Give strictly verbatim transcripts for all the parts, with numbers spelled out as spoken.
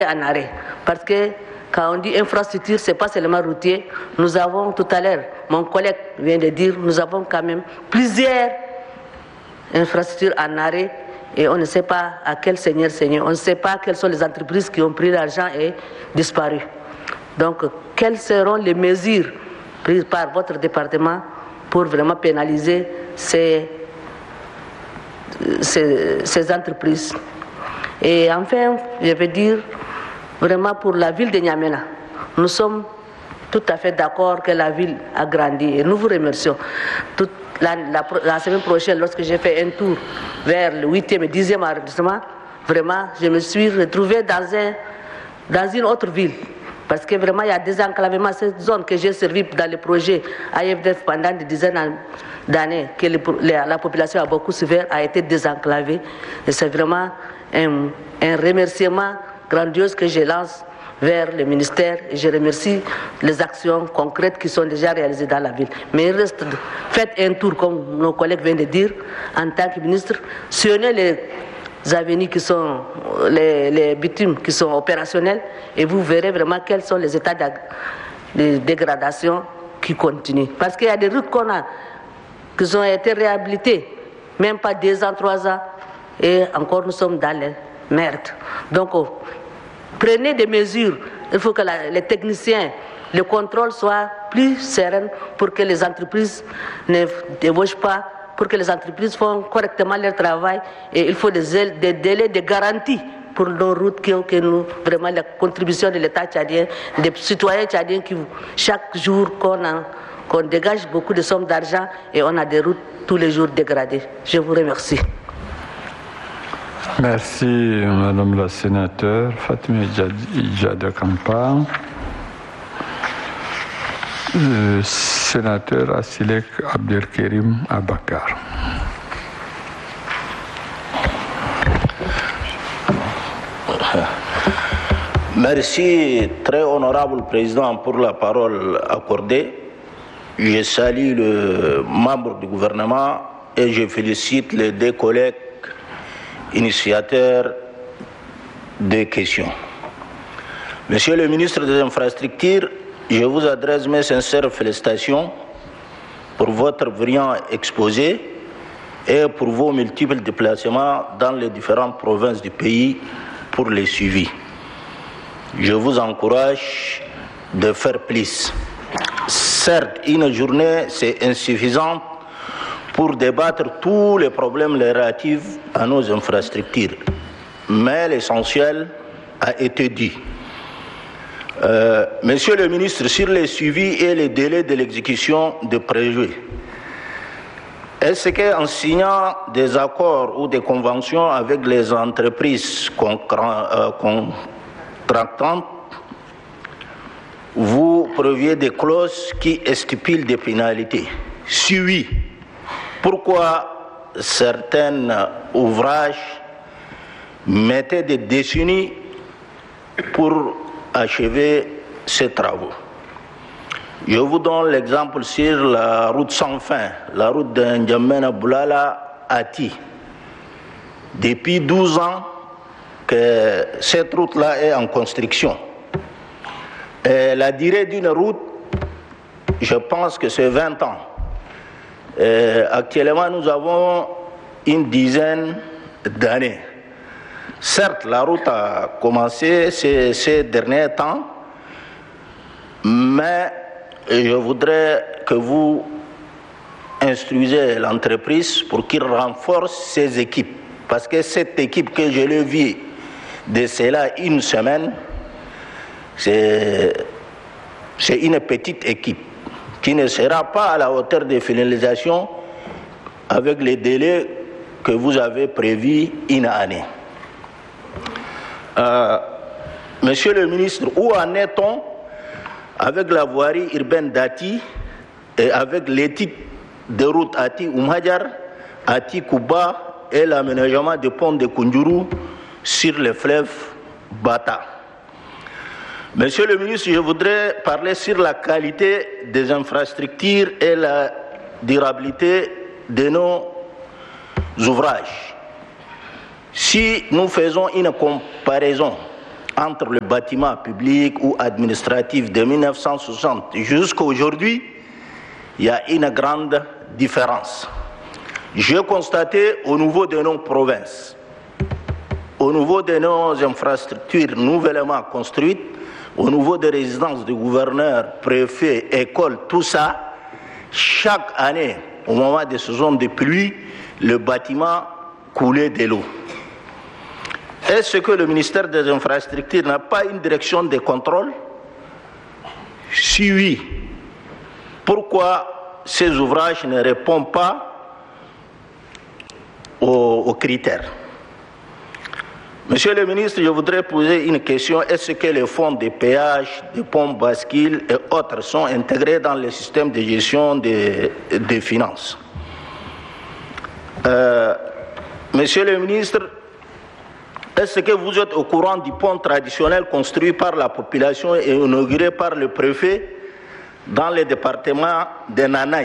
en arrêt. Parce que quand on dit infrastructure, ce n'est pas seulement routier. Nous avons tout à l'heure, mon collègue vient de dire, nous avons quand même plusieurs infrastructures en arrêt et on ne sait pas à quel seigneur seigneur. On ne sait pas quelles sont les entreprises qui ont pris l'argent et disparu. Donc, quelles seront les mesures prises par votre département pour vraiment pénaliser ces, ces, ces entreprises? Et enfin, je veux dire, vraiment pour la ville de N'Djamena, nous sommes tout à fait d'accord que la ville a grandi et nous vous remercions. Toute la, la, la semaine prochaine, lorsque j'ai fait un tour vers le huitième et dixième arrondissement, vraiment, je me suis retrouvée dans, un, dans une autre ville. Parce que vraiment, il y a des enclavements, cette zone que j'ai servi dans le projet A F D F pendant des dizaines d'années, que le, la, la population a beaucoup souffert, a été désenclavée. Et c'est vraiment un, un remerciement grandiose que je lance vers le ministère et je remercie les actions concrètes qui sont déjà réalisées dans la ville. Mais il reste, faites un tour, comme nos collègues viennent de dire, en tant que ministre, sillonnez les avenues qui sont, les, les bitumes qui sont opérationnels et vous verrez vraiment quels sont les états de dégradation qui continuent. Parce qu'il y a des routes qu'on a, qui ont été réhabilitées, même pas deux ans, trois ans, et encore nous sommes dans les merdes. Donc, oh, prenez des mesures. Il faut que la, les techniciens, le contrôle soit plus serein pour que les entreprises ne débauchent pas, pour que les entreprises font correctement leur travail. Et il faut des, des délais de garantie pour nos routes, que, que nous, vraiment la contribution de l'État tchadien, des citoyens tchadiens qui, chaque jour qu'on qu'on dégage beaucoup de sommes d'argent et on a des routes tous les jours dégradées. Je vous remercie. Merci, Madame la sénateur Fatima Djada Kampa. Le sénateur Asilek Abdelkerim Abakar. Merci, très honorable président, pour la parole accordée. Je salue le membre du gouvernement et je félicite les deux collègues initiateur des questions. Monsieur le ministre des Infrastructures, je vous adresse mes sincères félicitations pour votre brillant exposé et pour vos multiples déplacements dans les différentes provinces du pays pour les suivis. Je vous encourage de faire plus. Certes, une journée, c'est insuffisant pour débattre tous les problèmes relatifs à nos infrastructures. Mais l'essentiel a été dit. Euh, Monsieur le ministre, sur les suivis et les délais de l'exécution des projets, est-ce qu'en signant des accords ou des conventions avec les entreprises contractantes, vous prévoyez des clauses qui stipulent des pénalités? Si oui, pourquoi certains ouvrages mettaient des décennies pour achever ces travaux? Je vous donne l'exemple sur la route sans fin, la route de N'Djamena Boulala Ati. Depuis douze ans que cette route-là est en construction. Et la durée d'une route, je pense que c'est vingt ans. Et actuellement, nous avons une dizaine d'années. Certes, la route a commencé ces, ces derniers temps, mais je voudrais que vous instruisez l'entreprise pour qu'il renforce ses équipes. Parce que cette équipe que je l'ai vue de cela une semaine, c'est une petite équipe qui ne sera pas à la hauteur des finalisations avec les délais que vous avez prévus une année. Euh, Monsieur le ministre, où en est-on avec la voirie urbaine d'Ati et avec l'étude de route Ati-Oumhadjar, Ati-Kouba et l'aménagement du pont de Koundjourou sur le fleuve Bata? Monsieur le ministre, je voudrais parler sur la qualité des infrastructures et la durabilité de nos ouvrages. Si nous faisons une comparaison entre le bâtiment public ou administratif de mille neuf cent soixante jusqu'à aujourd'hui, il y a une grande différence. J'ai constaté au niveau de nos provinces, au niveau de nos infrastructures nouvellement construites, au niveau des résidences de gouverneurs, préfets, écoles, tout ça, chaque année, au moment des saisons de pluie, le bâtiment coulait de l'eau. Est-ce que le ministère des Infrastructures n'a pas une direction de contrôle? Si oui, pourquoi ces ouvrages ne répondent pas aux, aux critères? Monsieur le ministre, je voudrais poser une question. Est-ce que les fonds de péage, de pompes bascules et autres sont intégrés dans le système de gestion des, des finances? euh, Monsieur le ministre, est-ce que vous êtes au courant du pont traditionnel construit par la population et inauguré par le préfet dans le département de Nanaï,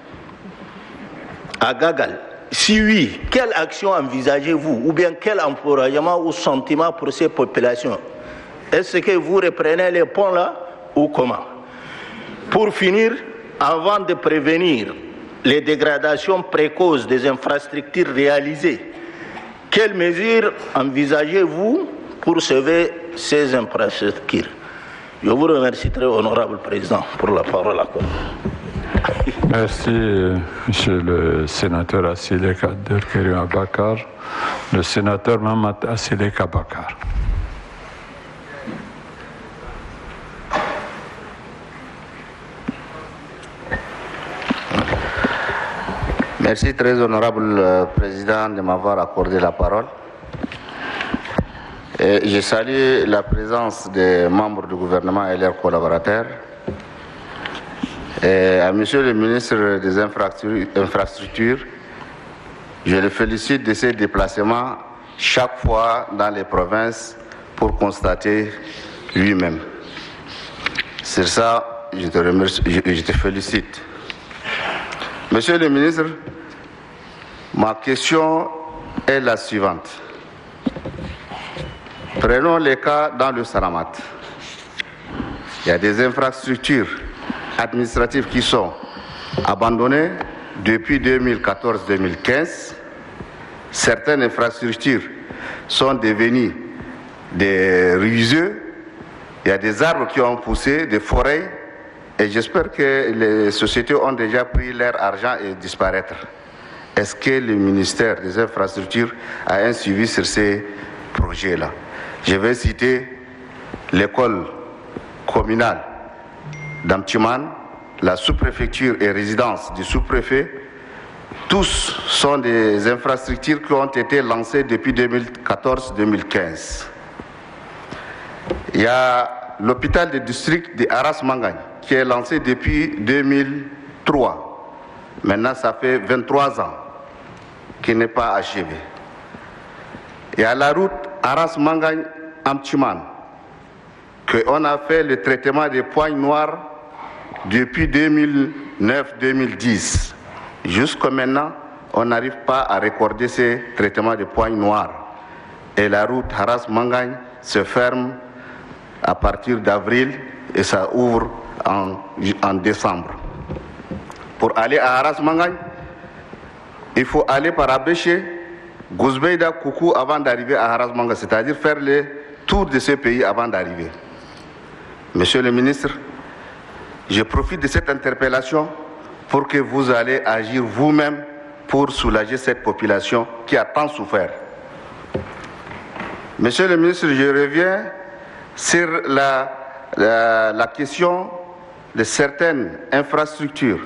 à Gagal? Si oui, quelle action envisagez-vous ou bien quel encouragement ou sentiment pour ces populations? Est-ce que vous reprenez les ponts là ou comment? Pour finir, avant de prévenir les dégradations précoces des infrastructures réalisées, quelles mesures envisagez-vous pour sauver ces infrastructures? Je vous remercie très honorable président pour la parole accordée. Merci, monsieur le sénateur Assilek Abdelkarim Abakar. Le sénateur Mahamat Assilek Abakar. Merci très honorable président de m'avoir accordé la parole. Et je salue la présence des membres du gouvernement et leurs collaborateurs. Et à monsieur le ministre des Infrastructures, je le félicite de ses déplacements chaque fois dans les provinces pour constater lui-même. C'est ça, je te remercie, je, je te félicite. Monsieur le ministre, ma question est la suivante. Prenons les cas dans le Salamat. Il y a des infrastructures administratives qui sont abandonnées depuis deux mille quatorze deux mille quinze. Certaines infrastructures sont devenues des ruiseux. Il y a des arbres qui ont poussé, des forêts. Et j'espère que les sociétés ont déjà pris leur argent et disparaître. Est-ce que le ministère des Infrastructures a un suivi sur ces projets-là? Je vais citer l'école communale d'Amtiman, la sous-préfecture et résidence du sous-préfet. Tous sont des infrastructures qui ont été lancées depuis deux mille quatorze deux mille quinze. Il y a l'hôpital de district de Arras-Mangagne qui est lancé depuis deux mille trois. Maintenant, ça fait vingt-trois ans qu'il n'est pas achevé. Il y a la route Arras-Mangagne-Amtiman, qu'on a fait le traitement des poignes noires depuis deux mille neuf deux mille dix. Jusqu'à maintenant, on n'arrive pas à recorder ces traitements de poignes noires. Et la route Arras-Mangagne se ferme à partir d'avril et ça ouvre en, en décembre. Pour aller à Arras-Mangagne, il faut aller par Abéché, Gouzbeida, Koukou avant d'arriver à Arras-Mangagne, c'est-à-dire faire le tour de ce pays avant d'arriver. Monsieur le ministre, je profite de cette interpellation pour que vous allez agir vous-même pour soulager cette population qui a tant souffert. Monsieur le ministre, je reviens sur la, la, la question de certaines infrastructures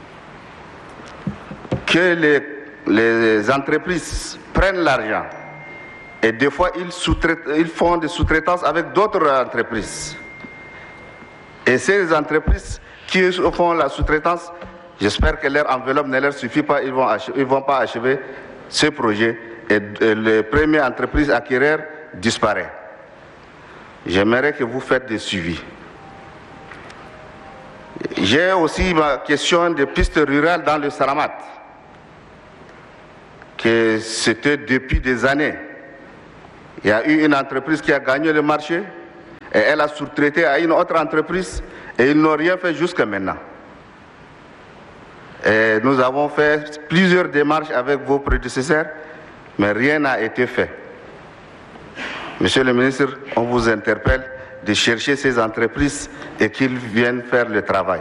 que les, les entreprises prennent l'argent et des fois ils, ils font des sous-traitances avec d'autres entreprises. Et ces entreprises qui font la sous-traitance, j'espère que leur enveloppe ne leur suffit pas, ils ne vont, vont pas achever ce projet et, et les premières entreprises acquéreurs disparaissent. J'aimerais que vous faites des suivis. J'ai aussi ma question des pistes rurales dans le Salamat, que c'était depuis des années. Il y a eu une entreprise qui a gagné le marché et elle a sous-traité à une autre entreprise et ils n'ont rien fait jusqu'à maintenant. Et nous avons fait plusieurs démarches avec vos prédécesseurs, mais rien n'a été fait. Monsieur le ministre, on vous interpelle de chercher ces entreprises et qu'ils viennent faire le travail.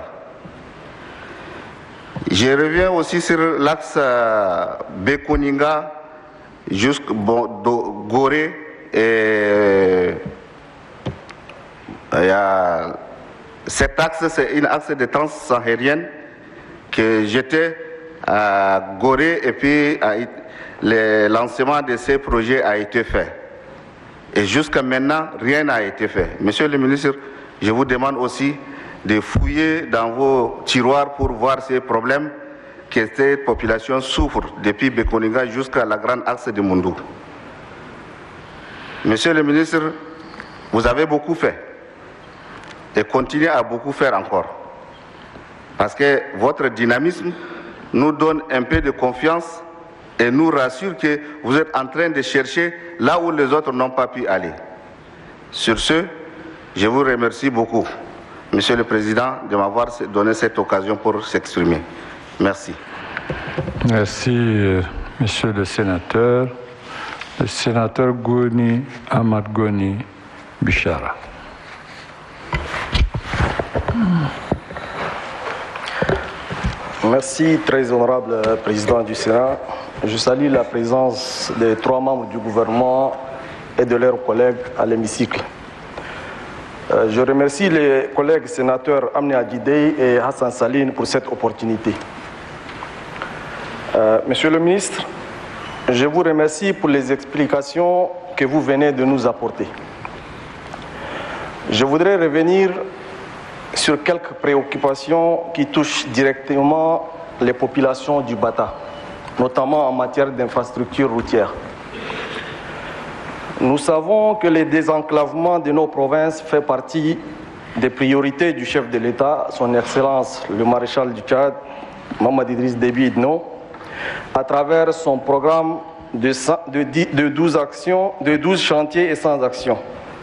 Je reviens aussi sur l'axe Bekoninga jusqu'à Gorée. Et il y a cet axe, c'est une axe de transsaharienne que j'étais à Gorée et puis le lancement de ces projets a été fait. Et jusqu'à maintenant, rien n'a été fait. Monsieur le ministre, je vous demande aussi de fouiller dans vos tiroirs pour voir ces problèmes que cette population souffre depuis Bekoninga jusqu'à la grande axe de Mundou. Monsieur le ministre, vous avez beaucoup fait et continuez à beaucoup faire encore. Parce que votre dynamisme nous donne un peu de confiance et nous rassure que vous êtes en train de chercher là où les autres n'ont pas pu aller. Sur ce, je vous remercie beaucoup, Monsieur le Président, de m'avoir donné cette occasion pour s'exprimer. Merci. Merci, Monsieur le Sénateur. Le sénateur Goni Ahmad Goni Bichara. Merci, très honorable Président du Sénat. Je salue la présence des trois membres du gouvernement et de leurs collègues à l'hémicycle. Euh, je remercie les collègues sénateurs Amni Adjidei et Hassan Saline pour cette opportunité. Euh, Monsieur le ministre, je vous remercie pour les explications que vous venez de nous apporter. Je voudrais revenir sur quelques préoccupations qui touchent directement les populations du Bata, notamment en matière d'infrastructures routières. Nous savons que le désenclavement de nos provinces fait partie des priorités du chef de l'État, son Excellence le maréchal du Tchad, Mohamed Idriss Déby Itno, à travers son programme de, de, de, douze actions, de douze chantiers et cent actions.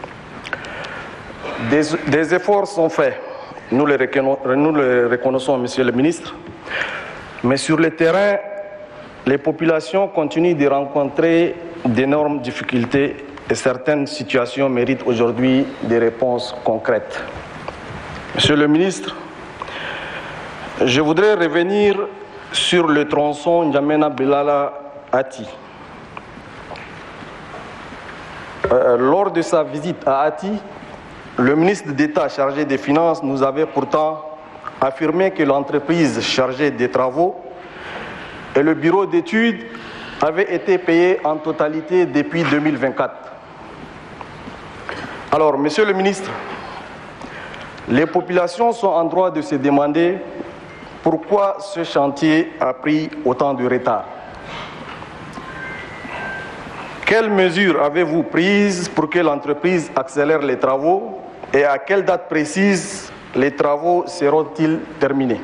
Des, des efforts sont faits, nous les, nous les reconnaissons, Monsieur le ministre, mais sur le terrain, les populations continuent de rencontrer d'énormes difficultés et certaines situations méritent aujourd'hui des réponses concrètes. Monsieur le ministre, je voudrais revenir sur le tronçon N'Djamena-Bilala-Ati. Euh, lors de sa visite à Ati, le ministre d'État chargé des Finances nous avait pourtant affirmé que l'entreprise chargée des travaux et le bureau d'études avaient été payés en totalité depuis deux mille vingt-quatre. Alors, Monsieur le ministre, les populations sont en droit de se demander pourquoi ce chantier a pris autant de retard. Quelles mesures avez-vous prises pour que l'entreprise accélère les travaux et à quelle date précise les travaux seront-ils terminés?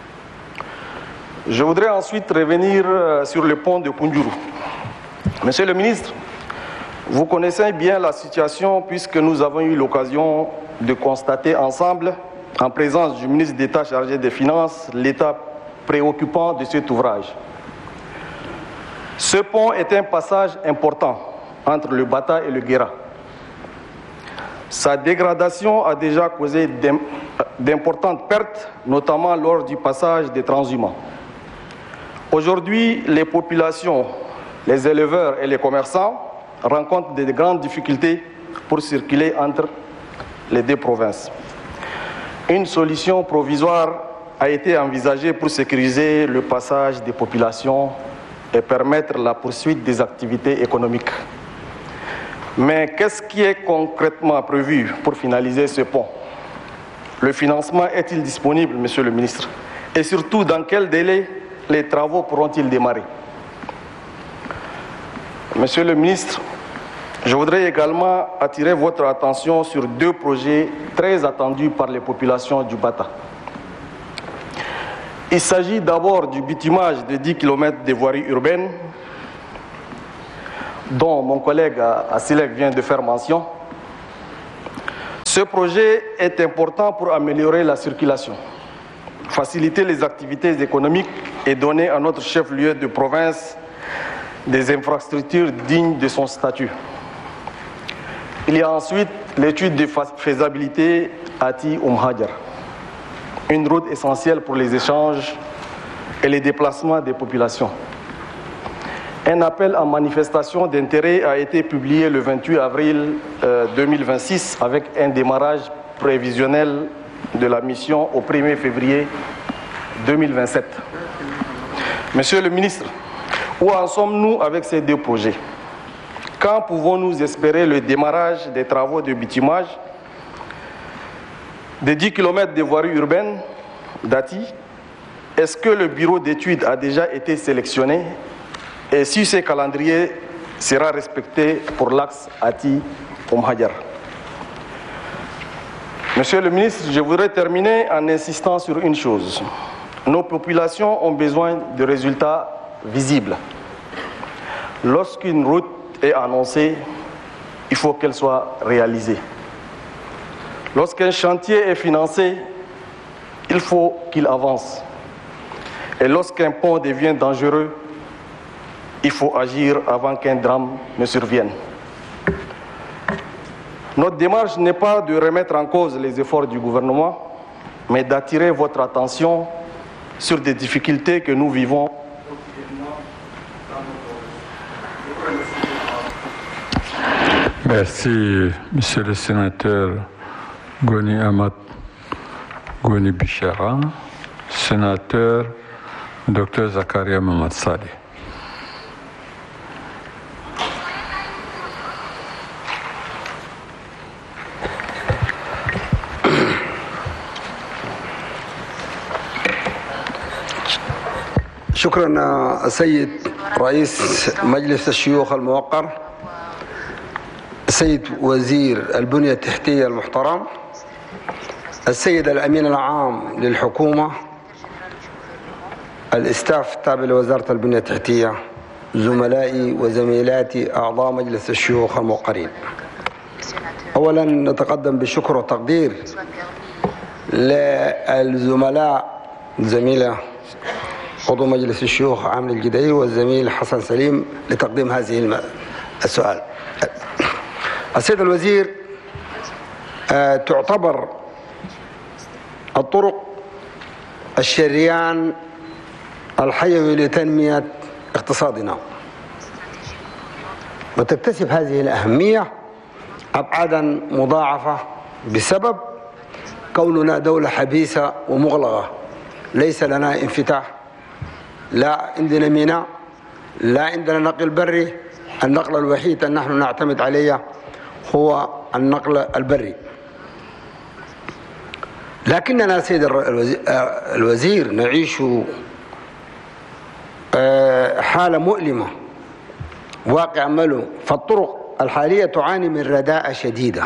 Je voudrais ensuite revenir sur le pont de Kunjuru. Monsieur le ministre, vous connaissez bien la situation puisque nous avons eu l'occasion de constater ensemble, en présence du ministre d'État chargé des Finances, l'état préoccupant de cet ouvrage. Ce pont est un passage important entre le Bata et le Guéra. Sa dégradation a déjà causé d'importantes pertes, notamment lors du passage des transhumants. Aujourd'hui, les populations, les éleveurs et les commerçants rencontrent de grandes difficultés pour circuler entre les deux provinces. Une solution provisoire a été envisagée pour sécuriser le passage des populations et permettre la poursuite des activités économiques. Mais qu'est-ce qui est concrètement prévu pour finaliser ce pont? Le financement est-il disponible, Monsieur le ministre? Et surtout, dans quel délai les travaux pourront-ils démarrer? Monsieur le ministre, je voudrais également attirer votre attention sur deux projets très attendus par les populations du Bata. Il s'agit d'abord du bitumage de dix kilomètres de voirie urbaine dont mon collègue Assilek vient de faire mention. Ce projet est important pour améliorer la circulation, faciliter les activités économiques et donner à notre chef-lieu de province des infrastructures dignes de son statut. Il y a ensuite l'étude de faisabilité Ati-Oum-Hadjar, une route essentielle pour les échanges et les déplacements des populations. Un appel en manifestation d'intérêt a été publié le vingt-huit avril deux mille vingt-six avec un démarrage prévisionnel de la mission au premier février deux mille vingt-sept. Monsieur le ministre, où en sommes-nous avec ces deux projets? Quand pouvons-nous espérer le démarrage des travaux de bitumage des dix kilomètres de voirie urbaine d'Ati? Est-ce que le bureau d'études a déjà été sélectionné? Et si ce calendrier sera respecté pour l'axe Ati-Oum-Hadjar? Monsieur le ministre, je voudrais terminer en insistant sur une chose. Nos populations ont besoin de résultats visibles. Lorsqu'une route est annoncée, il faut qu'elle soit réalisée. Lorsqu'un chantier est financé, il faut qu'il avance. Et lorsqu'un pont devient dangereux, il faut agir avant qu'un drame ne survienne. Notre démarche n'est pas de remettre en cause les efforts du gouvernement, mais d'attirer votre attention sur des difficultés que nous vivons. Merci, Monsieur le sénateur Goni Amat Goni Bichara, sénateur Docteur Zakaria Mamad Saleh. شكرا السيد رئيس مجلس الشيوخ الموقر، السيد وزير البنية التحتية المحترم، السيد الأمين العام للحكومة، الاستاف التابع لوزارة البنية التحتية، زملائي وزميلاتي أعضاء مجلس الشيوخ الموقرين. أولا نتقدم بالشكر والتقدير للزملاء الزميلة عضو مجلس الشيوخ عامل الجدعي والزميل حسن سليم لتقديم هذه السؤال. السيد الوزير، تعتبر الطرق الشريان الحيوي لتنمية اقتصادنا، وتكتسب هذه الأهمية أبعادا مضاعفة بسبب كوننا دولة حبيسة ومغلقة، ليس لنا انفتاح، لا عندنا ميناء، لا عندنا نقل بري. النقل الوحيد أن نحن نعتمد عليه هو النقل البري. لكننا سيد الوزير نعيش حالة مؤلمة، واقع ملو. فالطرق الحالية تعاني من رداءة شديدة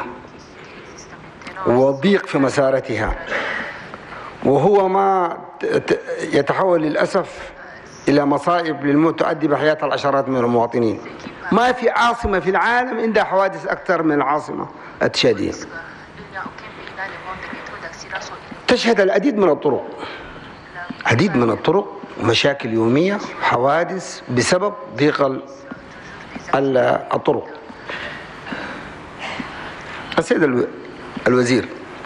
وضيق في مسارتها، وهو ما يتحول للأسف إلى مصائب للموت تؤدي بحياة العشرات من المواطنين. ما في عاصمة في العالم عندها حوادث أكثر من العاصمة التشادية. تشهد العديد من الطرق، عديد من الطرق مشاكل يومية، حوادث بسبب ضيق الطرق. السيد الوزير،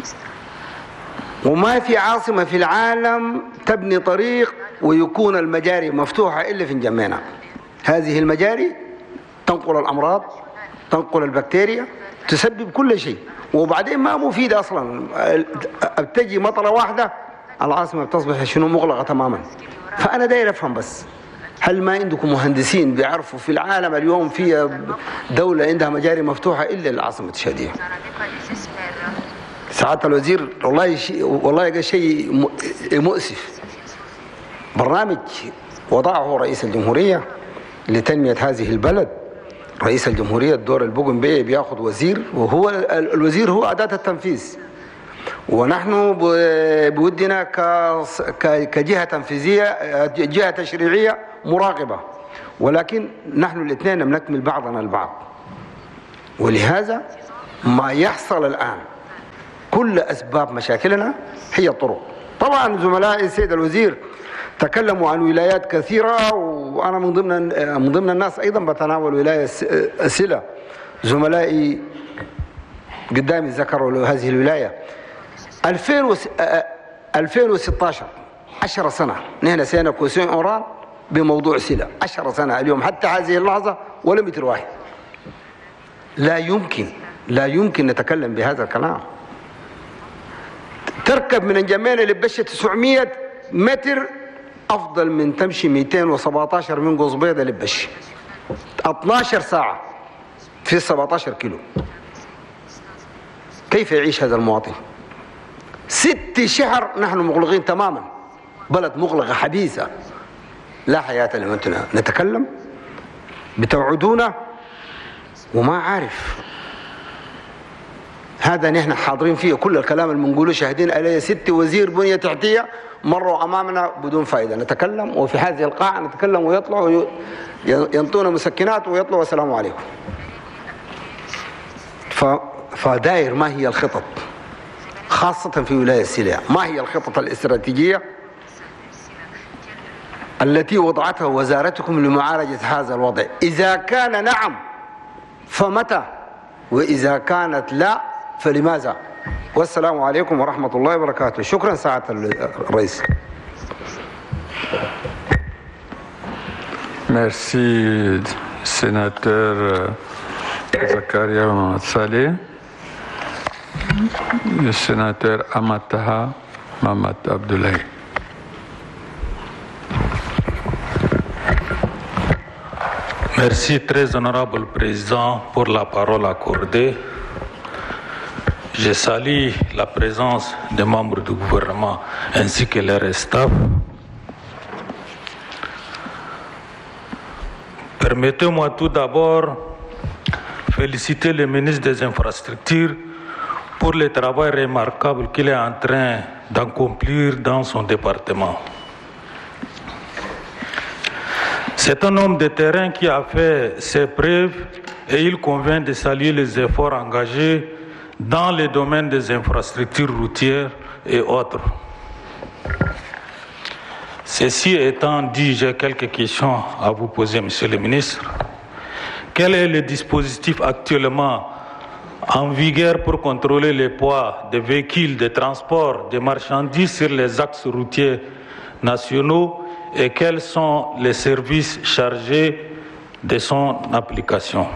وما في عاصمة في العالم تبني طريق ويكون المجاري مفتوحة إلا في نجمينا. هذه المجاري تنقل الأمراض، تنقل البكتيريا، تسبب كل شيء، وبعدين ما مفيدة أصلا. بتجي مطرة واحدة العاصمة بتصبح شنو مغلقة تماما. فأنا داير أفهم بس، هل ما عندكم مهندسين بيعرفوا في العالم اليوم في دولة عندها مجاري مفتوحة إلا العاصمة الشادية؟ سعادة الوزير، والله شيء والله شيء مؤسف. برنامج وضعه رئيس الجمهورية لتنمية هذه البلد. رئيس الجمهورية الدور اللي بيقوم به بياخذ وزير، وهو الوزير هو أداة التنفيذ، ونحن بودنا كجهة تنفيذية، جهة تشريعية مراقبة، ولكن نحن الاثنين نكمل بعضنا البعض، ولهذا ما يحصل الآن كل أسباب مشاكلنا هي الطرق. طبعا زملائي السيد الوزير تكلموا عن ولايات كثيرة، وأنا من ضمن من ضمن الناس أيضا بتناول ولاية سيلة. زملائي قدامي ذكروا هذه الولاية. ألفين وستة عشر عشر سنة نحن سينا كوسين أوران بموضوع سيلة، عشر سنة اليوم حتى هذه اللحظة ولا متر واحد. لا يمكن لا يمكن نتكلم بهذا الكلام. تركب من الجمينة لبشة تسعمية متر أفضل من تمشي مئتين وسبعة عشر من قصبيدة لبشة، اثناشر ساعة في سبعة عشر كيلو. كيف يعيش هذا المواطن؟ ست شهر نحن مغلقين تماما، بلد مغلقة حديثة لا حياة لمن نتكلم، بتوعدونا وما عارف. هذا نحن حاضرين فيه، كل الكلام اللي بنقوله شاهدين عليه. ست وزير بنية تحتية مروا أمامنا بدون فائدة، نتكلم وفي هذه القاعة نتكلم ويطلعوا ينطونا مسكنات ويطلعوا السلام عليكم. فداير ما هي الخطط خاصة في ولاية سيلة؟ ما هي الخطط الاستراتيجية التي وضعتها وزارتكم لمعالجة هذا الوضع؟ إذا كان نعم فمتى؟ وإذا كانت لا فلماذا؟ والسلام عليكم ورحمة الله وبركاته. شكرا سعادة الرئيس. Merci, sénateur Zakaria Mohamed Saleh. Le sénateur Amataha Mamad Abdoulaye. Merci, très honorable président, pour la parole accordée. Je salue la présence des membres du gouvernement ainsi que leur staff. Permettez-moi tout d'abord féliciter le ministre des Infrastructures pour le travail remarquable qu'il est en train d'accomplir dans son département. C'est un homme de terrain qui a fait ses preuves et il convient de saluer les efforts engagés dans les domaines des infrastructures routières et autres. Ceci étant dit, j'ai quelques questions à vous poser, Monsieur le ministre. Quel est le dispositif actuellement en vigueur pour contrôler le poids des véhicules de transport de marchandises sur les axes routiers nationaux et quels sont les services chargés de son application?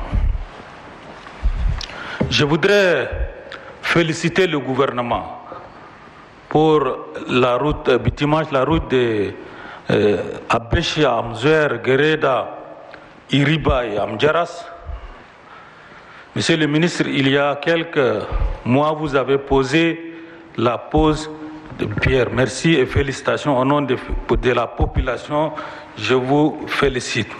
Je voudrais féliciter le gouvernement pour la route bitumage, la route de euh, Abeshia, Amzuer, Gereda, Iriba et Amjaras. Monsieur le ministre, il y a quelques mois, vous avez posé la pose de pierre. Merci et félicitations au nom de, de la population. Je vous félicite.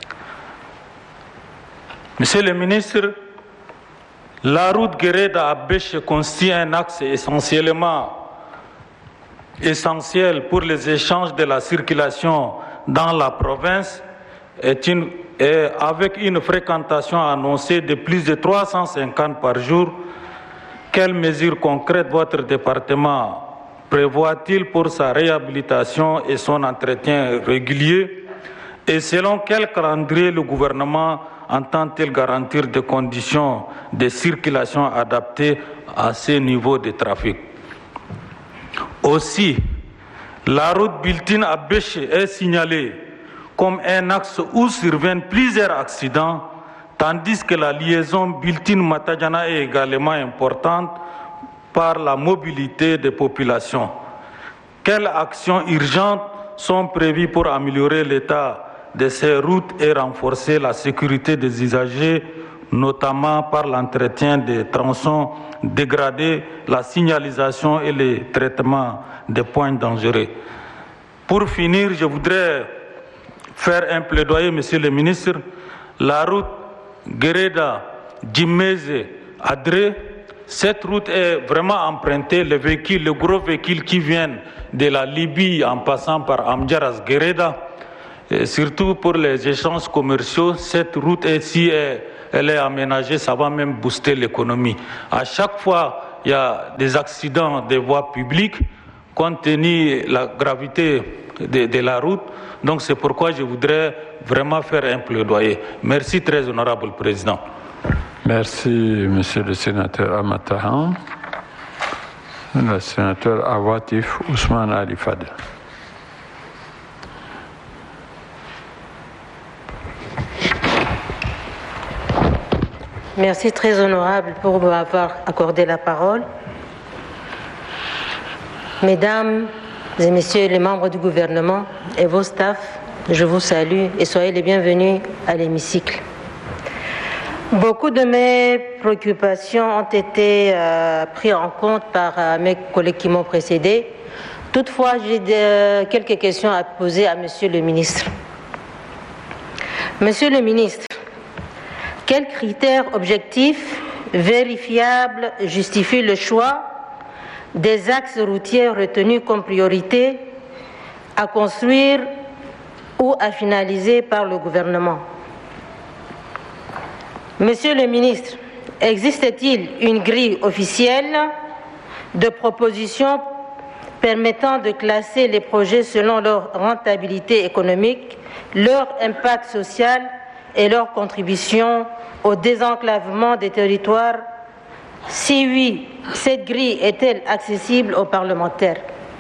Monsieur le ministre, la route Gereda-Abèche constitue un axe essentiellement essentiel pour les échanges de la circulation dans la province est une, est avec une fréquentation annoncée de plus de trois cent cinquante par jour. Quelles mesures concrètes votre département prévoit-il pour sa réhabilitation et son entretien régulier? Et selon quel calendrier le gouvernement entend-il garantir des conditions de circulation adaptées à ce niveau de trafic? Aussi, la route Biltine-Abèche est signalée comme un axe où surviennent plusieurs accidents, tandis que la liaison Biltine-Matadjana est également importante par la mobilité des populations. Quelles actions urgentes sont prévues pour améliorer l'état de ces routes et renforcer la sécurité des usagers, notamment par l'entretien des tronçons dégradés, la signalisation et le traitement des points dangereux? Pour finir, je voudrais faire un plaidoyer, Monsieur le ministre. La route Gereda-Djimeze-Adré, cette route est vraiment empruntée. Les véhicules, les gros véhicules qui viennent de la Libye en passant par Amjaras-Gereda, Et surtout pour les échanges commerciaux, cette route ici, elle est aménagée, ça va même booster l'économie. À chaque fois, il y a des accidents des voies publiques, compte tenu de la gravité de, de la route. Donc c'est pourquoi je voudrais vraiment faire un plaidoyer. Merci, très honorable président. Merci, monsieur le sénateur Amatahan. Le sénateur Awatif Ousmane Ali Fadel. Merci, très honorable, pour m'avoir accordé la parole. Mesdames et messieurs les membres du gouvernement et vos staffs, je vous salue et soyez les bienvenus à l'hémicycle. Beaucoup de mes préoccupations ont été euh, prises en compte par euh, mes collègues qui m'ont précédé. Toutefois, j'ai de, quelques questions à poser à Monsieur le ministre. Monsieur le ministre, quels critères objectifs, vérifiables justifient le choix des axes routiers retenus comme priorité à construire ou à finaliser par le gouvernement? Monsieur le ministre, existe-t-il une grille officielle de propositions permettant de classer les projets selon leur rentabilité économique, leur impact social et leur contribution au désenclavement des territoires? Si oui, cette grille est-elle accessible aux parlementaires?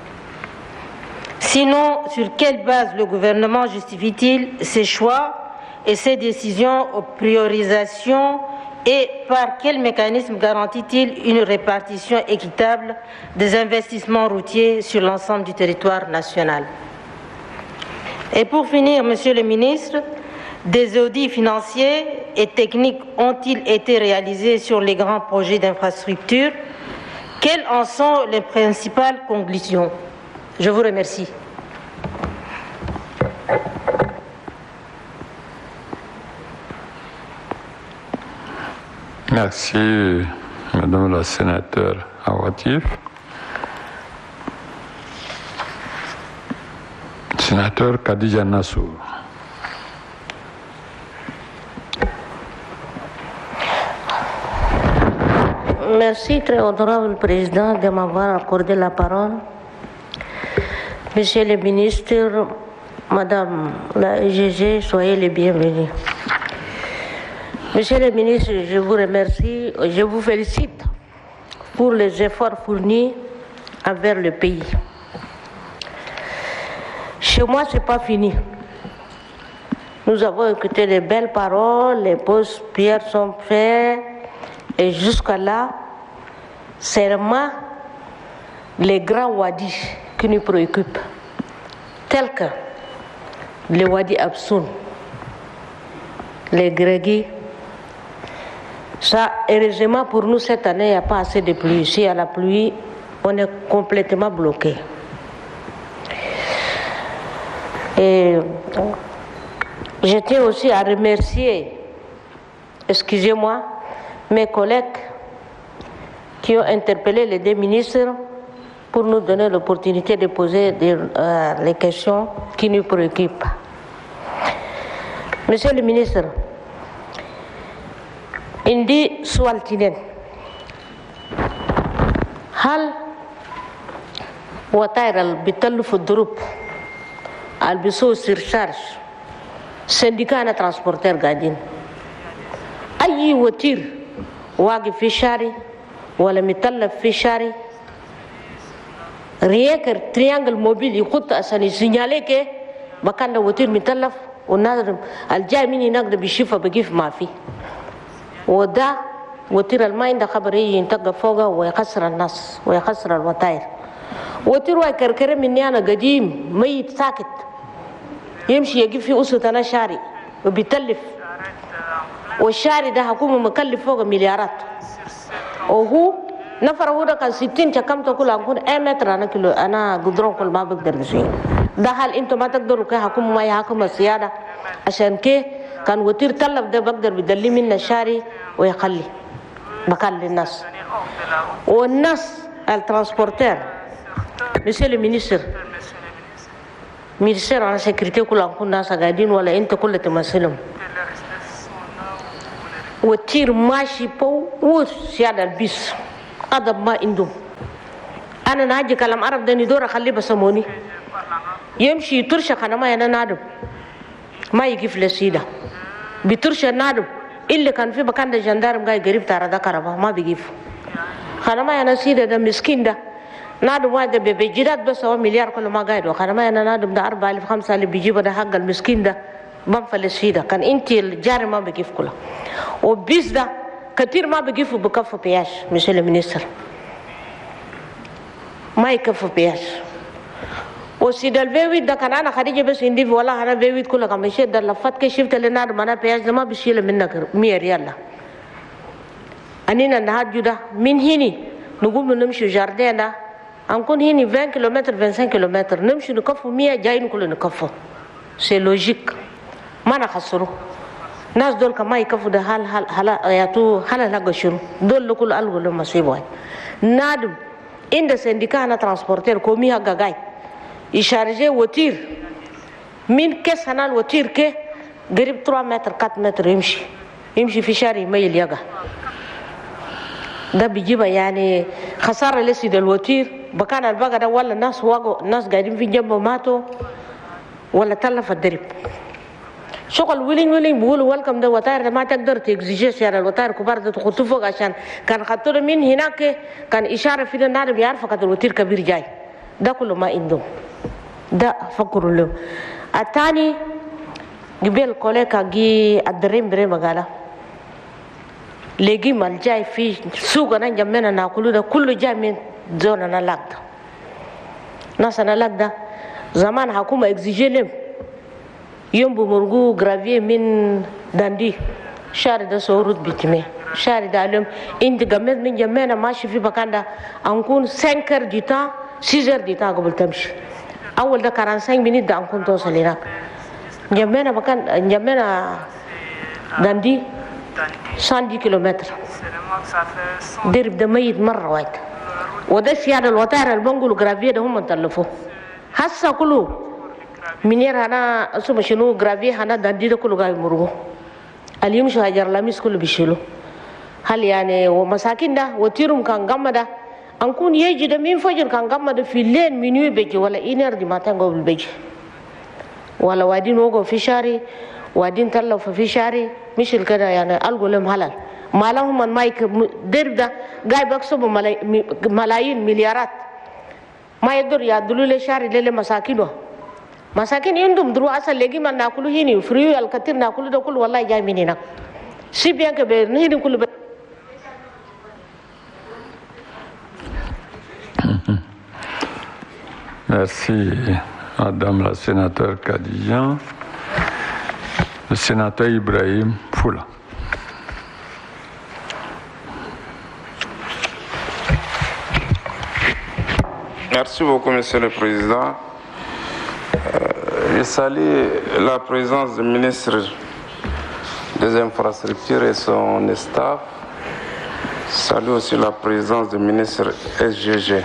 Sinon, sur quelle base le gouvernement justifie-t-il ses choix et ses décisions aux priorisations et par quel mécanisme garantit-il une répartition équitable des investissements routiers sur l'ensemble du territoire national? Et pour finir, Monsieur le ministre, des audits financiers et techniques ont-ils été réalisés sur les grands projets d'infrastructure? Quelles en sont les principales conclusions? Je vous remercie. Merci, Madame la sénateur Awatif. Sénateur Khadija Nassour. Merci, très honorable président, de m'avoir accordé la parole. Monsieur le ministre, Madame la E G G, soyez les bienvenus. Monsieur le ministre, je vous remercie, je vous félicite pour les efforts fournis envers le pays. Chez moi, ce n'est pas fini. Nous avons écouté les belles paroles, les pauses pierres sont faites, et jusqu'à là, c'est vraiment les grands wadis qui nous préoccupent, tels que les wadis Absoun, les Grégui. Ça, heureusement pour nous, cette année, il n'y a pas assez de pluie. S'il y a la pluie, on est complètement bloqué. Et je tiens aussi à remercier, excusez-moi, mes collègues qui ont interpellé les deux ministres pour nous donner l'opportunité de poser des, euh, les questions qui nous préoccupent. Monsieur le ministre, indi sualtinen hal watairal bitallu fudrup albiso surcharge syndicat na transporteur gadin ayi watir wagi fi shari wala mitalla fi shari rien que triangle mobile يخط عشان يسينيالي كي بكان وتير متلف ونادر الجاي مني نقدر بيشوفه بقيف ما في وده وتير الماين ده خبر يجي ينتقى فوقه ويخسر الناس ويخسر الوتاير وتير واي كركره مني انا قديم ميت ساكت يمشي يجيب في اسره انا شاري وبيتلف والشاري ده حكومه مكلف فوق مليارات وهو نفر هو ده كان ستين كم تقول أكون أي متر أنا كيلو أنا قدرون كل ما بقدر بشيء ده هل أنتم ما تقدروا كحكومة ما يحكم السيادة عشان كي كان وتير تلف ده بقدر بدلي منا شاري ويخلي بقال للناس والناس الترانسبورتير Monsieur le ministre ministère de la sécurité kula kunna sagadin wala inta kula tamasilum وتير ماشي بو وسياد البيس أدب ما عندهم أنا ناجي كلام عرب دني دورة خلي بسموني يمشي يترشى أنا ما أنا نادم ما يجي في السيدة بيترشى نادم اللي كان في مكان ده جندارم جاي قريب ترى ده كربا ما بيجيف أنا ما أنا سيدة ده مسكين ده نادم واحد بيجيرات بس هو مليار كل ما قاعد وأنا ما أنا نادم ده أربعة ألف خمسة اللي بيجيبه ده حق المسكين ده بام فلسفيدا كان انت الجاري ما بيجيف كله وبيس ده كثير ما بيجيفوا بكفوا بياش مش المينستر ما يكفوا بياش وسيد البيويت ده كان انا خديجه بس عندي والله انا بيويت كله كان مشيت ده لفت كي شفت لنا انا بياش ده ما بيشيل منك مية ريال انينا نهاجو ده من هني نقوم نمشي جاردين ده نكون هني عشرين كيلومتر خمسة وعشرين كيلومتر نمشي نكفوا مية جايين كله نكفوا سي لوجيك ما نخسروا ناس دول كمان يكفوا ده هل هل هلا ياتو هلا لا قشروا دول كل ألو لهم مصيبة نادم إن سندكا أنا ترانسبورتير كومي هجا جاي يشارجي وتير من كيس هنا الوتير كه قريب ثلاثة متر أربعة متر يمشي يمشي في شارع ميل يجا ده بيجيبها يعني خسارة لسيد الوتير بكان البقى ده ولا ناس واقو ناس قاعدين في جنبه ماتوا ولا تلف الدرب شغل ويلين ويلين بيقولوا ويلكم ده وتاير ما تقدر تكزيجي سعر الوتاير كبار ده تخطوا فوق عشان كان خطوا من هناك كان إشارة في النار بيعرف كده الوتير كبير جاي ده كله ما عندهم ده فكروا له الثاني قبل كوليكا جي الدريم بريم قالا لقي مال جاي في سوق أنا جمعنا ناكله ده كله جاي من زون أنا لاقدا ناس أنا لاقدا زمان حكومة اكزيجي لهم يوم بمرجو غرافيه من داندي شارع ده سورود بيتمه شارع ده اليوم انت جمعت من جمعنا ماشي في مكان ده انكون سانكر ديتا سيزر ديتا قبل تمشي اول ده كان خمسين مينيت ده انكون توصل هناك جمعنا مكان جمعنا داندي مية كيلومتر درب ده ميت مره واحده وده سيادة الوتار البنقول غرافيه ده هم تلفوه هسه كله منير هنا اسمه شنو غرافي هنا داندي ده كله جاي مرغو اليوم شو هجر لاميس كله بيشيلو هل يعني ومساكين ده وتيرم كان غما ده انكون يجي ده مين فجر كان غما ده في لين منيو بيجي ولا إنر دي ما تنقو بالبيجي ولا وادين وقو في شاري وادين تلو في شاري مش الكده يعني القوا لهم حلال ما لهم من مايك درب ده جاي بيكسبوا ملايين مليارات ما يقدر يعدلوا لي شاري للي مساكينه مساكين عندهم درو أصل لقي ما ناكلوا هني فريو الكثير ناكلوا ده كله والله جاي من هنا سيبيان كبير نهدي كله ب... Merci Madame la sénateur Kadija. Le sénateur Ibrahim Foula. Merci beaucoup, Monsieur le Président. Je salue la présence du ministre des Infrastructures et son staff. Je salue aussi la présence du ministre S G G.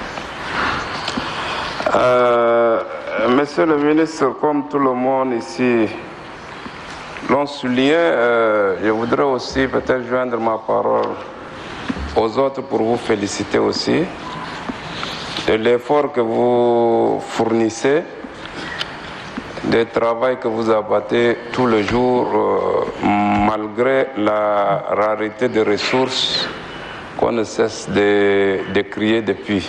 Euh, Monsieur le ministre, comme tout le monde ici l'ont souligné, euh, je voudrais aussi peut-être joindre ma parole aux autres pour vous féliciter aussi de l'effort que vous fournissez, du travail que vous abattez tous les jours, euh, malgré la rareté des ressources qu'on ne cesse de, de crier depuis.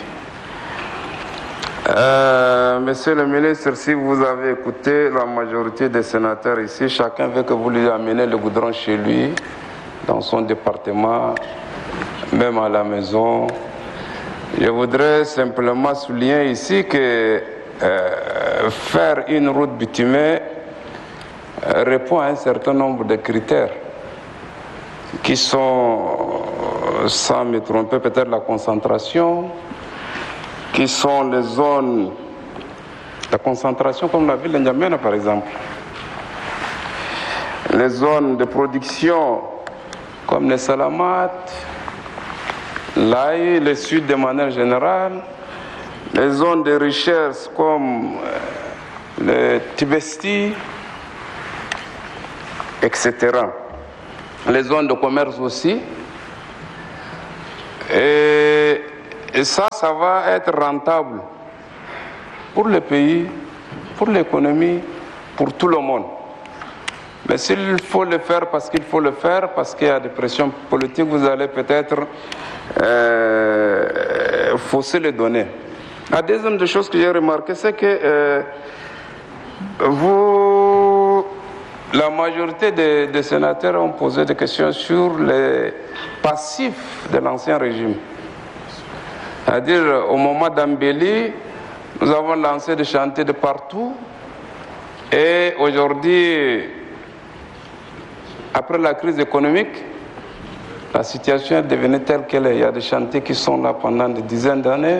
Euh, Monsieur le ministre, si vous avez écouté la majorité des sénateurs ici, chacun veut que vous lui ameniez le goudron chez lui, dans son département, même à la maison. Je voudrais simplement souligner ici que euh, faire une route bitumée euh, répond à un certain nombre de critères qui sont, sans me tromper, peut-être la concentration, qui sont les zones de concentration comme la ville de N'Djamena par exemple, les zones de production comme les Salamat, l'Aïe, le sud de manière générale, les zones de recherche comme le Tibesti, et cetera. Les zones de commerce aussi. Et, et ça, ça va être rentable pour le pays, pour l'économie, pour tout le monde. Mais s'il faut le faire parce qu'il faut le faire, parce qu'il y a des pressions politiques, vous allez peut-être euh, fausser les données. La deuxième des choses que j'ai remarqué, c'est que euh, vous, la majorité des, des sénateurs ont posé des questions sur les passifs de l'ancien régime. C'est-à-dire, au moment d'Ambéli, nous avons lancé des chantiers de partout. Et aujourd'hui, après la crise économique, la situation est devenue telle qu'elle est. Il y a des chantiers qui sont là pendant des dizaines d'années.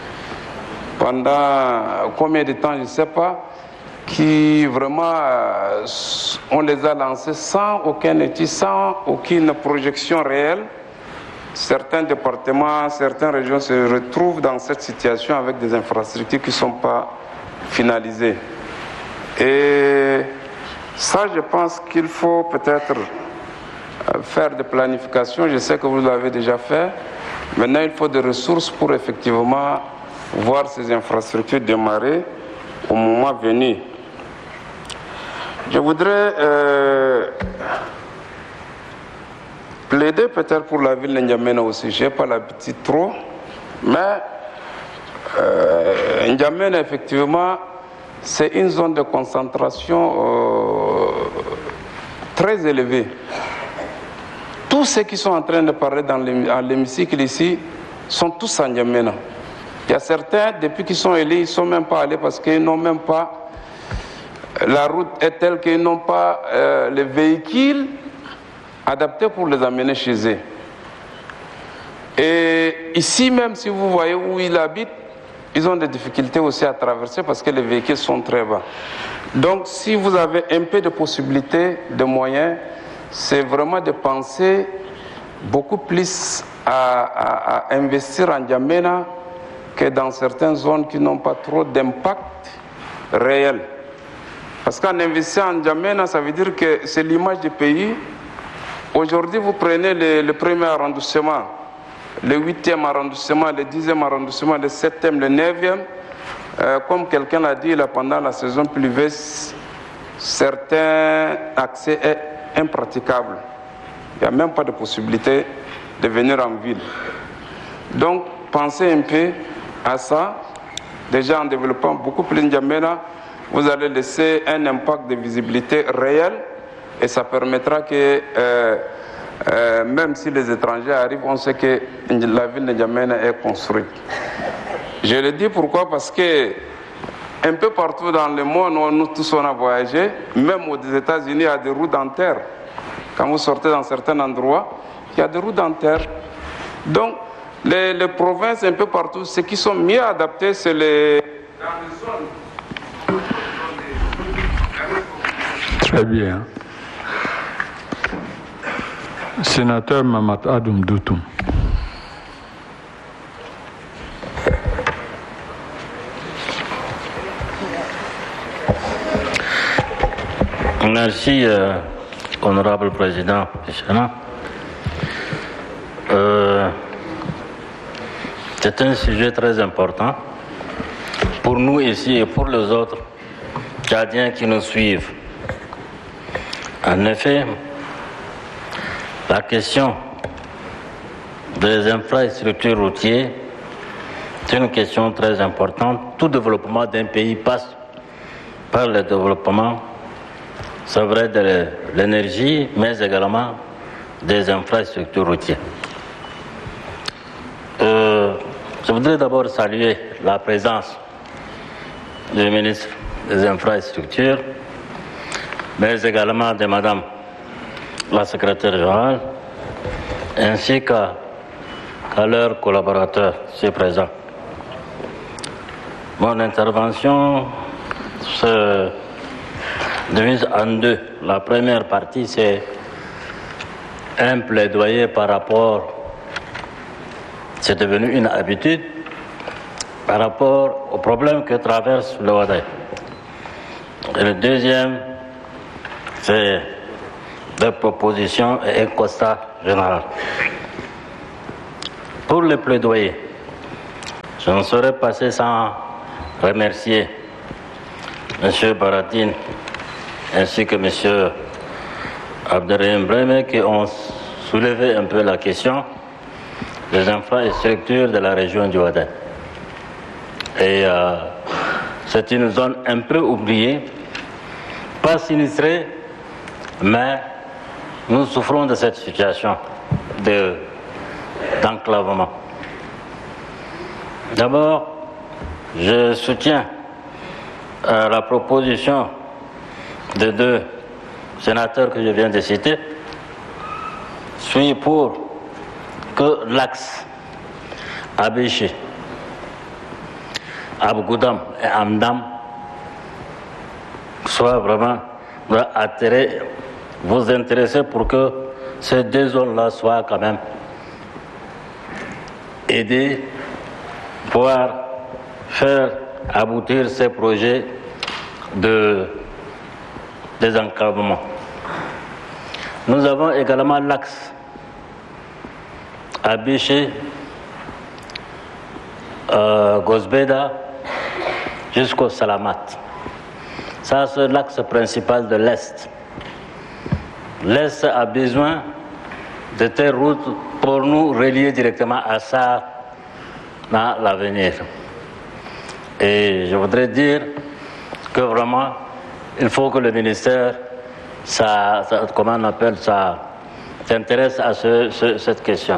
Pendant combien de temps, je ne sais pas, qui vraiment, on les a lancés sans aucun étude, sans aucune projection réelle. Certains départements, certaines régions se retrouvent dans cette situation avec des infrastructures qui ne sont pas finalisées. Et ça, je pense qu'il faut peut-être faire des planifications. Je sais que vous l'avez déjà fait. Maintenant, il faut des ressources pour effectivement voir ces infrastructures démarrer au moment venu. Je voudrais euh, plaider peut-être pour la ville de N'Djamena aussi. Je n'ai pas l'habitude trop, mais euh, N'Djamena, effectivement, c'est une zone de concentration euh, très élevée. Tous ceux qui sont en train de parler dans l'hémicycle ici sont tous à N'Djamena. Il y a certains, depuis qu'ils sont élus, ils ne sont même pas allés parce qu'ils n'ont même pas... La route est telle qu'ils n'ont pas euh, les véhicules adaptés pour les amener chez eux. Et ici même, si vous voyez où ils habitent, ils ont des difficultés aussi à traverser parce que les véhicules sont très bas. Donc, si vous avez un peu de possibilités, de moyens, c'est vraiment de penser beaucoup plus à, à, à investir en N'Djamena que dans certaines zones qui n'ont pas trop d'impact réel. Parce qu'en investissant en N'Djamena, ça veut dire que c'est l'image du pays. Aujourd'hui, vous prenez le, le premier arrondissement, le huitième arrondissement, le dixième arrondissement, le septième, le neuvième. Euh, comme quelqu'un l'a dit, là, pendant la saison pluvieuse, certains accès est impraticable. Il n'y a même pas de possibilité de venir en ville. Donc, pensez un peu à ça. Déjà en développant beaucoup plus N'Djamena, vous allez laisser un impact de visibilité réel et ça permettra que, euh, euh, même si les étrangers arrivent, on sait que la ville de N'Djamena est construite. Je le dis pourquoi? Parce que un peu partout dans le monde, nous tous on a voyagé, même aux États-Unis, il y a des routes en terre. Quand vous sortez dans certains endroits, il y a des routes en terre. Donc, les, les provinces un peu partout, ceux qui sont mieux adaptés, c'est les... dans les zones. Très bien. Sénateur Mamat Adoum Doutoum. Merci, euh, honorable président du Sénat. Euh, c'est un sujet très important pour nous ici et pour les autres Tchadiens qui nous suivent. En effet, la question des infrastructures routières est une question très importante. Tout développement d'un pays passe par le développement, c'est vrai, de l'énergie, mais également des infrastructures routières. Euh, je voudrais d'abord saluer la présence du ministre des Infrastructures, mais également de Madame la secrétaire générale, ainsi qu'à qu'à leurs collaborateurs ici présents. Mon intervention se divise en deux. La première partie, c'est un plaidoyer par rapport, c'est devenu une habitude, par rapport aux problèmes que traverse le Wadaï. Et le deuxième, c'est des propositions et un constat général. Pour le plaidoyer, je ne saurais passer sans remercier M. Baratine ainsi que M. Abderrahim Breme qui ont soulevé un peu la question des infrastructures de la région du Ouaddaï. Et euh, c'est une zone un peu oubliée, pas sinistrée, mais nous souffrons de cette situation de, d'enclavement. D'abord, je soutiens euh, la proposition des deux sénateurs que je viens de citer. Je suis pour que l'axe Abéché, Abgoudam et Amdam soit vraiment attiré, vous intéresser pour que ces deux zones-là soient quand même aidées, pouvoir faire aboutir ces projets de désenclavement. Nous avons également l'axe Abéché, euh, Gosbeda jusqu'au Salamat. Ça, c'est l'axe principal de l'Est. L'Est a besoin de telles routes pour nous relier directement à ça dans l'avenir. Et je voudrais dire que vraiment, il faut que le ministère, ça, ça, comment on appelle ça, s'intéresse à ce, ce, cette question.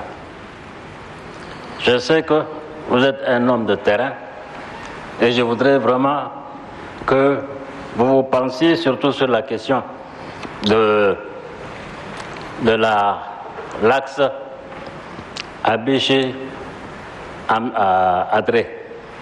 Je sais que vous êtes un homme de terrain et je voudrais vraiment que vous vous pensiez surtout sur la question de, de la, l'axe Abéché à Adré.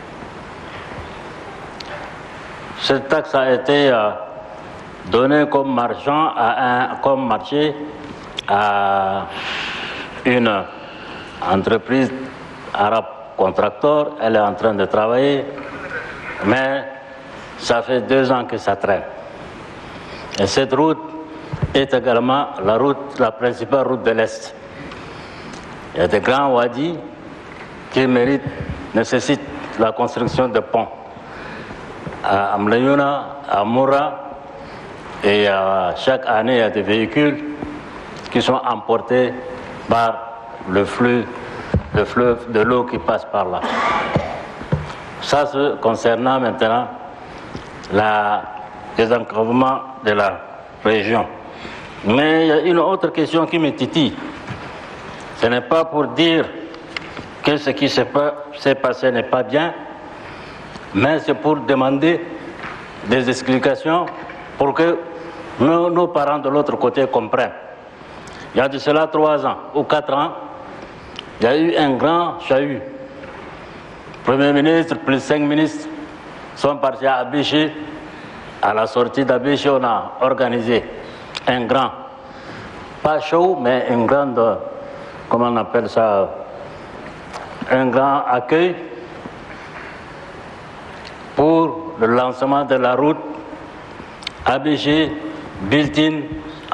Cet axe a été euh, donné comme marchand à un, comme marché à une entreprise arabe contracteur. Elle est en train de travailler, mais ça fait deux ans que ça traîne. Et cette route est également la route, la principale route de l'Est. Il y a des grands wadis qui méritent, nécessitent la construction de ponts. À Amlayouna, à Moura, et euh, chaque année il y a des véhicules qui sont emportés par le flux, le fleuve de l'eau qui passe par là. Ça, c'est concernant maintenant le désenclavement de la région. Mais il y a une autre question qui me titille. Ce n'est pas pour dire que ce qui s'est passé n'est pas bien, mais c'est pour demander des explications pour que nos, nos parents de l'autre côté comprennent. Il y a de cela trois ans ou quatre ans, il y a eu un grand chahut. Le Premier ministre plus cinq ministres sont partis à Abéché. À la sortie d'Abéché, on a organisé un grand, pas show, mais un grand, comment on appelle ça, un grand accueil pour le lancement de la route Abéché, Biltine,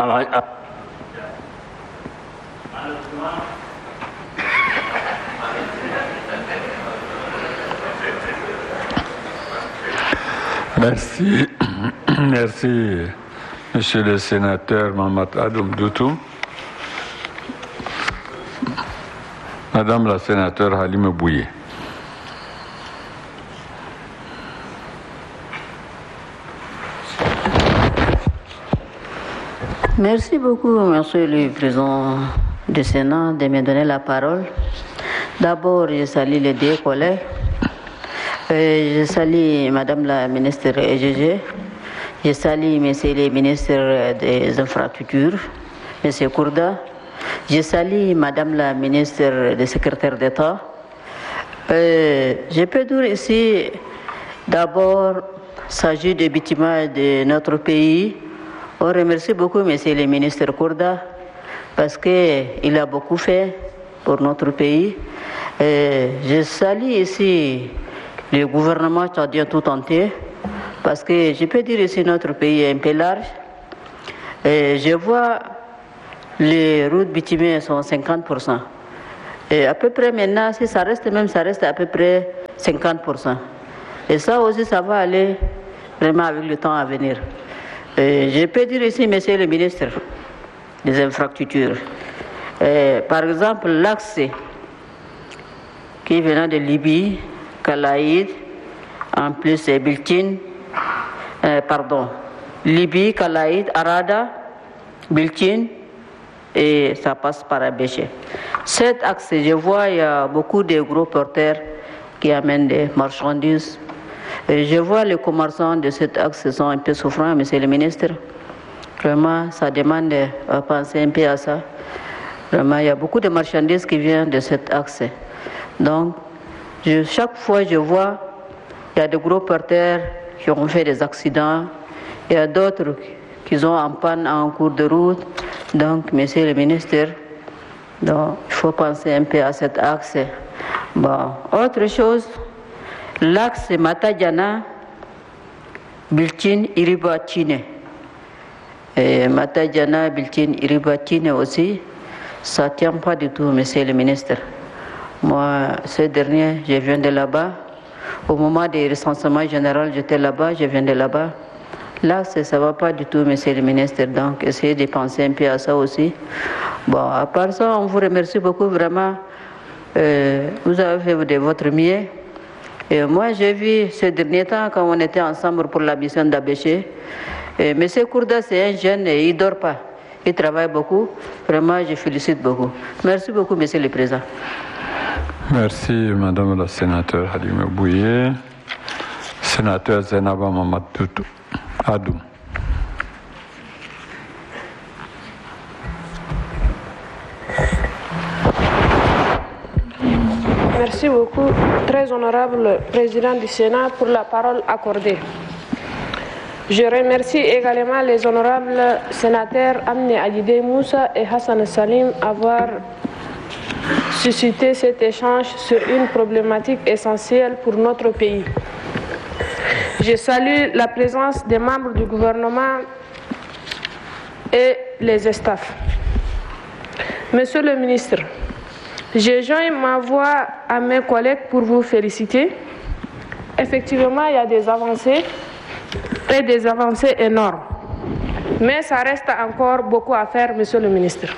Merci. Merci, monsieur le sénateur Mamat Adoum Doutou. Madame la sénateur Halime Bouye. Merci beaucoup, monsieur le président du Sénat, de me donner la parole. D'abord, je salue les deux collègues. Euh, je salue Madame la ministre E G G. Je salue Monsieur le ministre des Infrastructures, Monsieur Kourda. Je salue Madame la ministre des secrétaires d'État. Euh, je peux dire ici, d'abord, il s'agit du bâtiment de notre pays. On remercie beaucoup Monsieur le ministre Kourda parce qu'il a beaucoup fait pour notre pays. Euh, je salue ici le gouvernement tchadien tout entier parce que je peux dire ici notre pays est un peu large. Et je vois les routes bitumées sont cinquante pour cent. Et à peu près maintenant, si ça reste même, ça reste à peu près cinquante pour cent. Et ça aussi, ça va aller vraiment avec le temps à venir. Et je peux dire ici, monsieur le ministre des infrastructures, et par exemple, l'axe qui venait de Libye, Kalaïd, en plus c'est Biltine, euh, pardon, Libye, Kalaïd, Arada, Biltine, et ça passe par Abéché. Cet axe, je vois, il y a beaucoup de gros porteurs qui amènent des marchandises. Et je vois les commerçants de cet axe sont un peu souffrants, monsieur le ministre. Vraiment, ça demande de penser un peu à ça. Vraiment, il y a beaucoup de marchandises qui viennent de cet axe. Donc, je, chaque fois je vois, il y a de gros porteurs qui ont fait des accidents. Il y a d'autres qui sont en panne en cours de route. Donc, monsieur le ministre, donc, il faut penser un peu à cet axe. Bon, autre chose, l'axe Matadjana, Biltine, Iribatine. Et Matadjana, Biltine, Iribatine aussi, ça ne tient pas du tout, monsieur le ministre. Moi, ce dernier, je viens de là-bas. Au moment des recensements généraux, j'étais là-bas, je viens de là-bas. Là, ça ne va pas du tout, monsieur le ministre. Donc, essayez de penser un peu à ça aussi. Bon, à part ça, on vous remercie beaucoup, vraiment. Euh, vous avez fait de votre mieux. Et moi, j'ai vu ces derniers temps, quand on était ensemble pour la mission d'Abéché, monsieur Kourda, c'est un jeune et il ne dort pas. Il travaille beaucoup. Vraiment, je félicite beaucoup. Merci beaucoup, monsieur le président. Merci, madame la sénateur Halima Bouye. Sénateur Zainaba Mamadou Adou. Merci beaucoup, très honorable président du Sénat, pour la parole accordée. Je remercie également les honorables sénateurs Amne Adjidé Moussa et Hassan Salim d'avoir suscité cet échange sur une problématique essentielle pour notre pays. Je salue la présence des membres du gouvernement et les staffs. Monsieur le ministre, je joins ma voix à mes collègues pour vous féliciter. Effectivement, il y a des avancées et des avancées énormes. Mais ça reste encore beaucoup à faire, monsieur le ministre.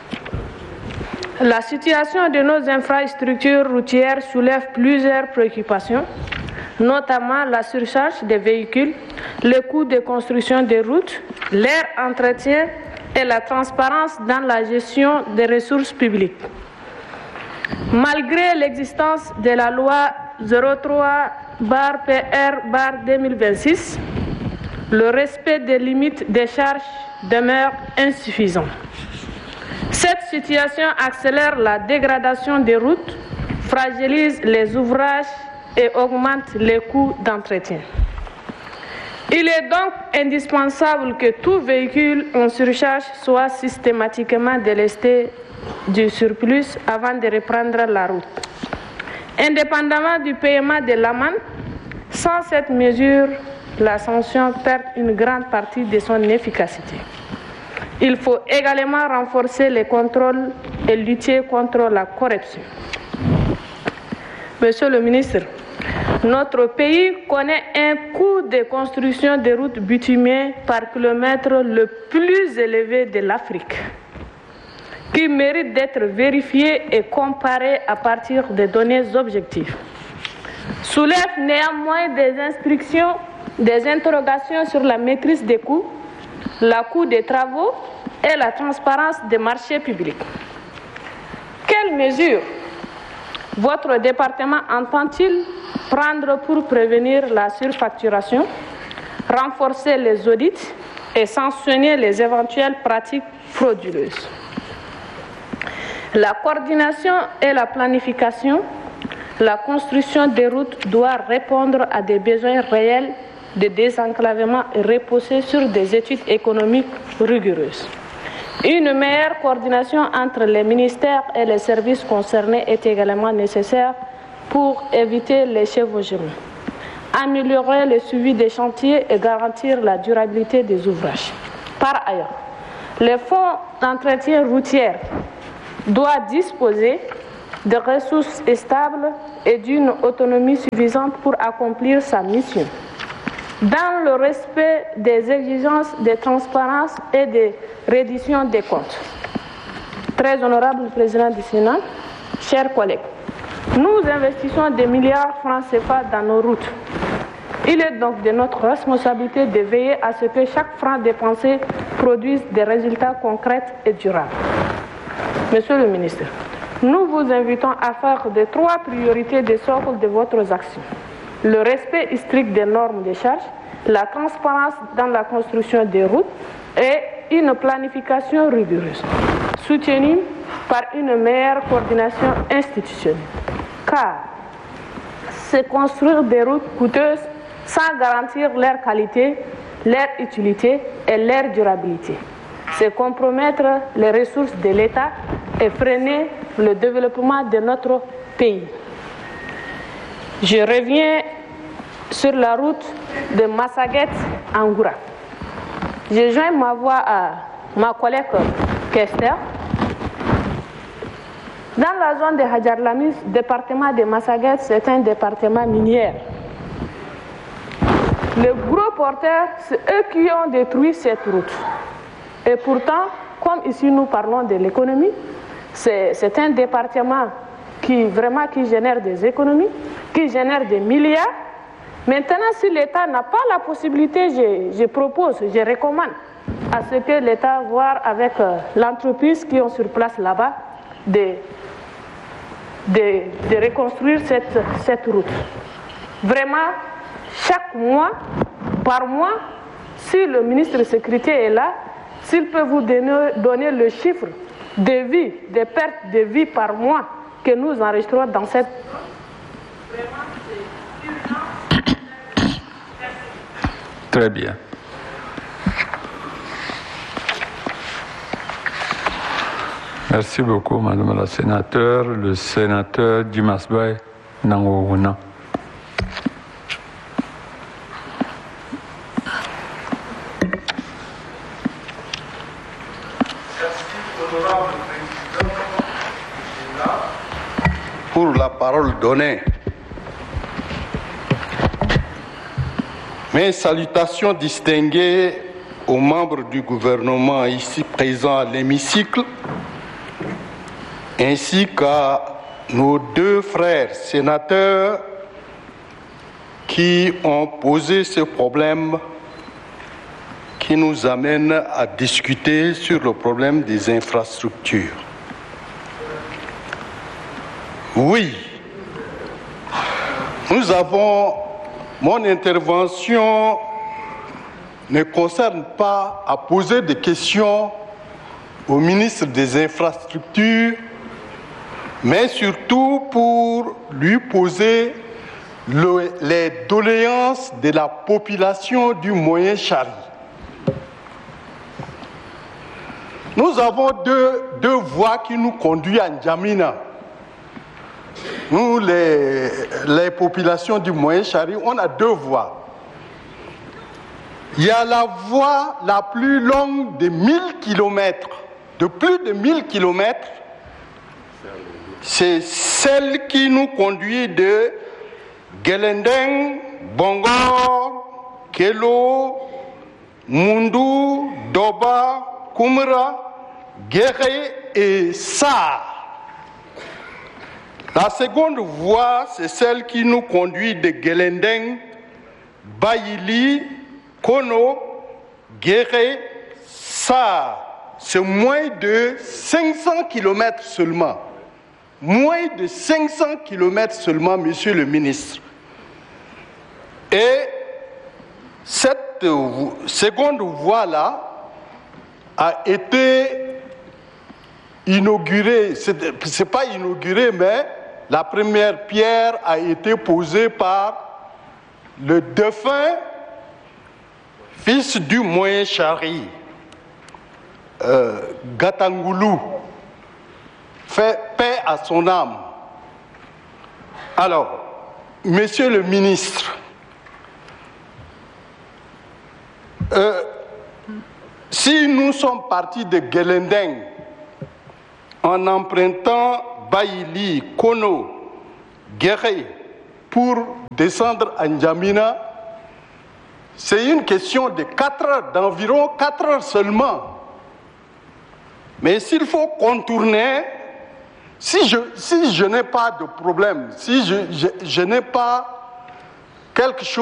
La situation de nos infrastructures routières soulève plusieurs préoccupations, notamment la surcharge des véhicules, le coût de construction des routes, leur entretien et la transparence dans la gestion des ressources publiques. Malgré l'existence de la loi zéro trois P R deux mille vingt-six, le respect des limites des charges demeure insuffisant. Cette situation accélère la dégradation des routes, fragilise les ouvrages et augmente les coûts d'entretien. Il est donc indispensable que tout véhicule en surcharge soit systématiquement délesté du surplus avant de reprendre la route. Indépendamment du paiement de l'amende, sans cette mesure, la sanction perd une grande partie de son efficacité. Il faut également renforcer les contrôles et lutter contre la corruption. Monsieur le ministre, notre pays connaît un coût de construction de routes bitumées par kilomètre le plus élevé de l'Afrique, qui mérite d'être vérifié et comparé à partir des données objectives. Soulève néanmoins des instructions, des interrogations sur la maîtrise des coûts, la coût des travaux et la transparence des marchés publics. Quelles mesures votre département entend-il prendre pour prévenir la surfacturation, renforcer les audits et sanctionner les éventuelles pratiques frauduleuses? La coordination et la planification, la construction des routes doit répondre à des besoins réels de désenclavement et reposer sur des études économiques rigoureuses. Une meilleure coordination entre les ministères et les services concernés est également nécessaire pour éviter les chevauchements. améliorer le suivi des chantiers et garantir la durabilité des ouvrages. Par ailleurs, le fonds d'entretien routier doit disposer de ressources stables et d'une autonomie suffisante pour accomplir sa mission, dans le respect des exigences de transparence et de reddition des comptes. Très honorable Président du Sénat, chers collègues, nous investissons des milliards de francs C F A dans nos routes. Il est donc de notre responsabilité de veiller à ce que chaque franc dépensé produise des résultats concrets et durables. Monsieur le ministre, nous vous invitons à faire des trois priorités de socle de votre action: le respect strict des normes de charge, la transparence dans la construction des routes et une planification rigoureuse, soutenue par une meilleure coordination institutionnelle. Car c'est construire des routes coûteuses sans garantir leur qualité, leur utilité et leur durabilité. C'est compromettre les ressources de l'État et freiner le développement de notre pays. Je reviens sur la route de Massaguet à Ngoura. Je joins ma voix à ma collègue Kester. Dans la zone de Hadjarlamis, département de Massaguet, c'est un département minier. Les gros porteurs, c'est eux qui ont détruit cette route. Et pourtant, comme ici nous parlons de l'économie, c'est un département qui vraiment qui génère des économies, qui génère des milliards. Maintenant, si l'État n'a pas la possibilité, je, je propose, je recommande à ce que l'État voit avec euh, l'entreprise qui est sur place là-bas de, de, de reconstruire cette, cette route. Vraiment, chaque mois, par mois, si le ministre de la Sécurité est là, s'il peut vous donner, donner le chiffre de vie, de pertes de vie par mois que nous enregistrons dans cette... Très bien. Merci beaucoup, Madame la sénateur. Le sénateur Dimas Bay Nangoguna. Pour la parole donnée. Mes salutations distinguées aux membres du gouvernement ici présents à l'hémicycle, ainsi qu'à nos deux frères sénateurs qui ont posé ce problème qui nous amène à discuter sur le problème des infrastructures. Oui, nous avons... Mon intervention ne concerne pas à poser des questions au ministre des Infrastructures, mais surtout pour lui poser le, les doléances de la population du Moyen-Chari. Nous avons deux, deux voies qui nous conduisent à N'Djamena. Nous, les, les populations du Moyen-Chari, on a deux voies. Il y a la voie la plus longue de mille kilomètres, de plus de mille kilomètres. C'est celle qui nous conduit de Gelendeng, Bongor, Kelo, Mundu, Doba, Kumra, Guéré et Sa. La seconde voie, c'est celle qui nous conduit de Gelendeng, Bayili, Kono, Guéré, Sa. C'est moins de cinq cents kilomètres seulement. Moins de cinq cents kilomètres seulement, monsieur le ministre. Et cette seconde voie-là a été inaugurée, ce n'est pas inaugurée, mais la première pierre a été posée par le défunt fils du Moyen-Chari, euh, Gatangoulou, fait paix à son âme. Alors, monsieur le ministre, euh, si nous sommes partis de Guelendeng en empruntant Baïli, Kono, Guéré pour descendre à N'Djamena, c'est une question de quatre heures, d'environ quatre heures seulement. Mais s'il faut contourner, si je, si je n'ai pas de problème, si je, je, je n'ai pas quelque chose